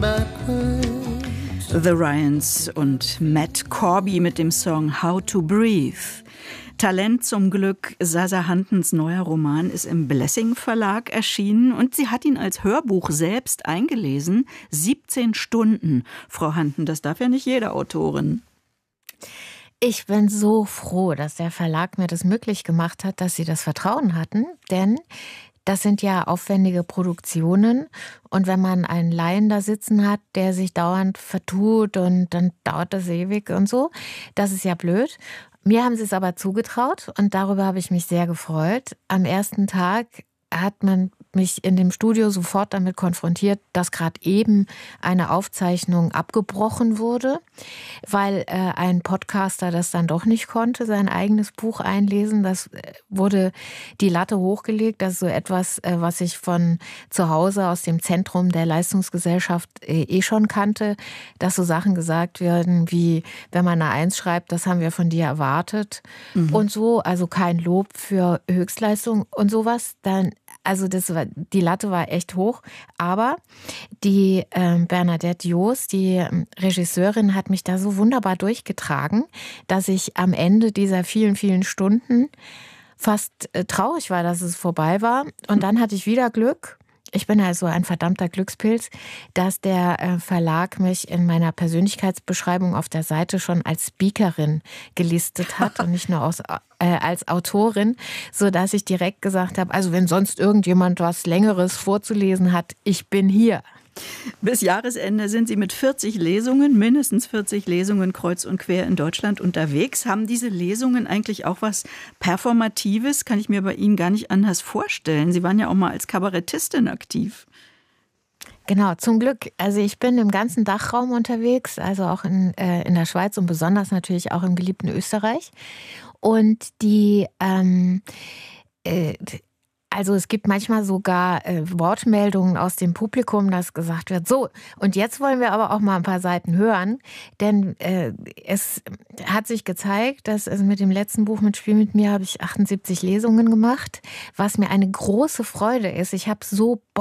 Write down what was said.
The Ryans und Matt Corby mit dem Song How to Breathe. Talent zum Glück. Zaza Hantens neuer Roman ist im Blessing Verlag erschienen und sie hat ihn als Hörbuch selbst eingelesen. 17 Stunden. Frau Hanten, das darf ja nicht jede Autorin. Ich bin so froh, dass der Verlag mir das möglich gemacht hat, dass sie das Vertrauen hatten, denn das sind ja aufwendige Produktionen und wenn man einen Laien da sitzen hat, der sich dauernd vertut und dann dauert das ewig und so, das ist ja blöd. Mir haben sie es aber zugetraut und darüber habe ich mich sehr gefreut. Am ersten Tag hat man mich in dem Studio sofort damit konfrontiert, dass gerade eben eine Aufzeichnung abgebrochen wurde, weil ein Podcaster das dann doch nicht konnte, sein eigenes Buch einlesen. Das wurde die Latte hochgelegt. Das ist so etwas, was ich von zu Hause aus dem Zentrum der Leistungsgesellschaft schon kannte, dass so Sachen gesagt werden wie, wenn man eine 1 schreibt, das haben wir von dir erwartet. Und so, also kein Lob für Höchstleistung und sowas, dann also die Latte war echt hoch, aber die Bernadette Joos, die Regisseurin, hat mich da so wunderbar durchgetragen, dass ich am Ende dieser vielen, vielen Stunden fast traurig war, dass es vorbei war. Und dann hatte ich wieder Glück. Ich bin also ein verdammter Glückspilz, dass der Verlag mich in meiner Persönlichkeitsbeschreibung auf der Seite schon als Speakerin gelistet hat und nicht nur als Autorin, sodass ich direkt gesagt habe, also wenn sonst irgendjemand was Längeres vorzulesen hat, ich bin hier. Bis Jahresende sind Sie mit 40 Lesungen, mindestens 40 Lesungen kreuz und quer in Deutschland unterwegs. Haben diese Lesungen eigentlich auch was Performatives? Kann ich mir bei Ihnen gar nicht anders vorstellen. Sie waren ja auch mal als Kabarettistin aktiv. Genau, zum Glück. Also ich bin im ganzen Dachraum unterwegs, also auch in der Schweiz und besonders natürlich auch im geliebten Österreich. Und also es gibt manchmal sogar Wortmeldungen aus dem Publikum, dass gesagt wird, so, und jetzt wollen wir aber auch mal ein paar Seiten hören, denn es hat sich gezeigt, dass also mit dem letzten Buch mit Spiel mit mir habe ich 78 Lesungen gemacht, was mir eine große Freude ist. Ich habe so Bock